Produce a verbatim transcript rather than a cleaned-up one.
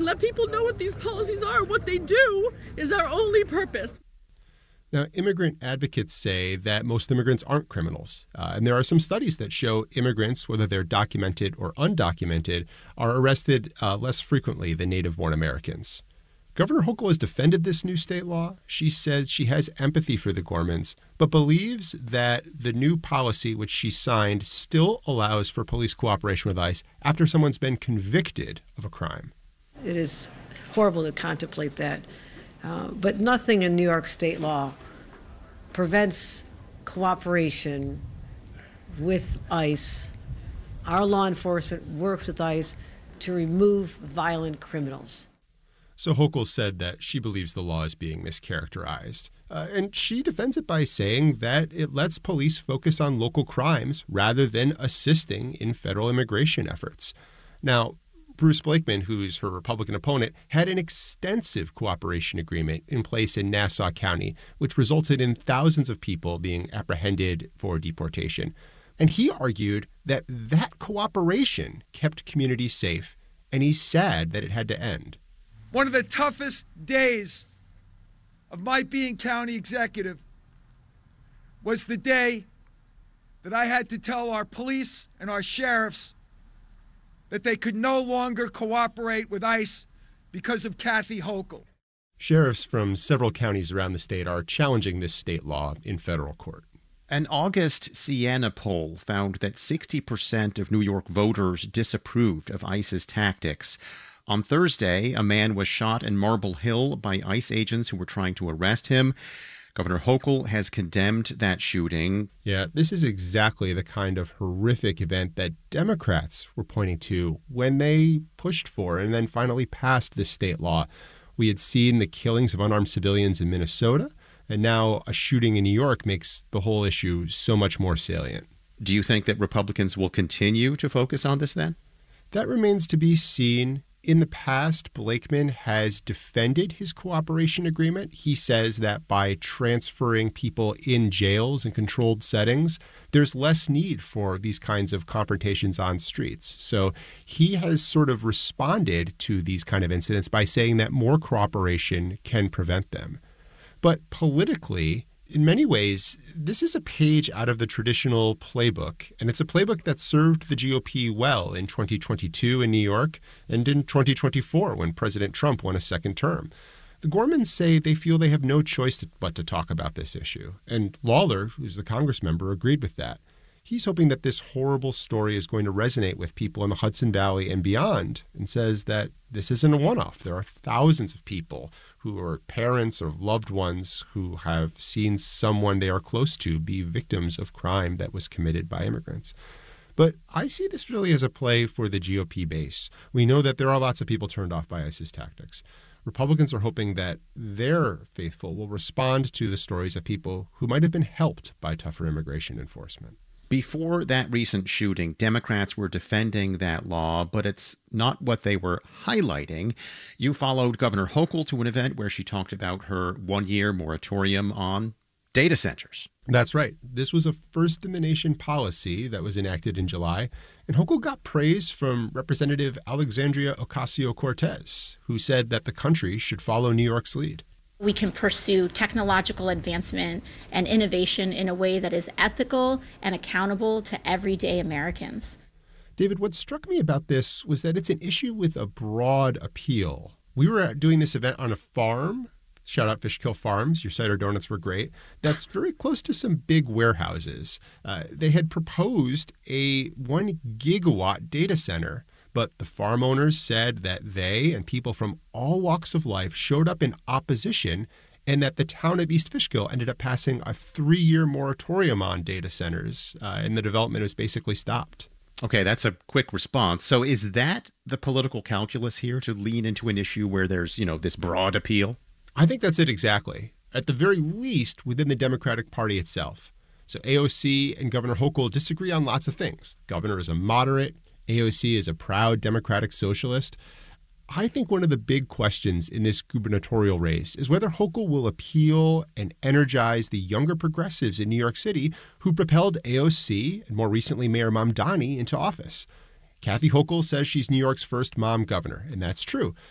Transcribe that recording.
and let people know what these policies are. What they do is our only purpose. Now, immigrant advocates say that most immigrants aren't criminals. Uh, and there are some studies that show immigrants, whether they're documented or undocumented, are arrested uh, less frequently than native-born Americans. Governor Hochul has defended this new state law. She said she has empathy for the Gormans, but believes that the new policy, which she signed, still allows for police cooperation with ICE after someone's been convicted of a crime. It is horrible to contemplate that. Uh, but nothing in New York state law prevents cooperation with ICE. Our law enforcement works with ICE to remove violent criminals. So Hochul said that she believes the law is being mischaracterized. Uh, and she defends it by saying that it lets police focus on local crimes rather than assisting in federal immigration efforts. Now, Bruce Blakeman, who's her Republican opponent, had an extensive cooperation agreement in place in Nassau County, which resulted in thousands of people being apprehended for deportation. And he argued that that cooperation kept communities safe, and he's sad that it had to end. One of the toughest days of my being county executive was the day that I had to tell our police and our sheriffs that they could no longer cooperate with ICE because of Kathy Hochul. Sheriffs from several counties around the state are challenging this state law in federal court. An August Siena poll found that sixty percent of New York voters disapproved of ICE's tactics. On Thursday, a man was shot in Marble Hill by ICE agents who were trying to arrest him. Governor Hochul has condemned that shooting. Yeah, this is exactly the kind of horrific event that Democrats were pointing to when they pushed for and then finally passed this state law. We had seen the killings of unarmed civilians in Minnesota, and now a shooting in New York makes the whole issue so much more salient. Do you think that Republicans will continue to focus on this then? That remains to be seen. In the past, Blakeman has defended his cooperation agreement. He says that by transferring people in jails and controlled settings, there's less need for these kinds of confrontations on streets. So he has sort of responded to these kind of incidents by saying that more cooperation can prevent them. But politically, in many ways, this is a page out of the traditional playbook, and it's a playbook that served the G O P well in twenty twenty-two in New York and in twenty twenty-four when President Trump won a second term. The Gormans say they feel they have no choice but to talk about this issue, and Lawler, who's the Congress member, agreed with that. He's hoping that this horrible story is going to resonate with people in the Hudson Valley and beyond, and says that this isn't a one-off. There are thousands of people who are parents or loved ones who have seen someone they are close to be victims of crime that was committed by immigrants. But I see this really as a play for the G O P base. We know that there are lots of people turned off by ICE's tactics. Republicans are hoping that their faithful will respond to the stories of people who might have been helped by tougher immigration enforcement. Before that recent shooting, Democrats were defending that law, but it's not what they were highlighting. You followed Governor Hochul to an event where she talked about her one-year moratorium on data centers. That's right. This was a first-in-the-nation policy that was enacted in July, and Hochul got praise from Representative Alexandria Ocasio-Cortez, who said that the country should follow New York's lead. We can pursue technological advancement and innovation in a way that is ethical and accountable to everyday Americans. David, what struck me about this was that it's an issue with a broad appeal. We were doing this event on a farm. Shout out Fishkill Farms. Your cider donuts were great. That's very close to some big warehouses. Uh, they had proposed a one gigawatt data center, but the farm owners said that they and people from all walks of life showed up in opposition, and that the town of East Fishkill ended up passing a three-year moratorium on data centers, uh, and the development was basically stopped. Okay, that's a quick response. So is that the political calculus here, to lean into an issue where there's, you know, this broad appeal? I think that's it exactly. At the very least, within the Democratic Party itself. So A O C and Governor Hochul disagree on lots of things. The governor is a moderate. A O C is a proud democratic socialist. I think one of the big questions in this gubernatorial race is whether Hochul will appeal and energize the younger progressives in New York City who propelled A O C and more recently Mayor Mamdani into office. Kathy Hochul says she's New York's first mom governor, and that's true.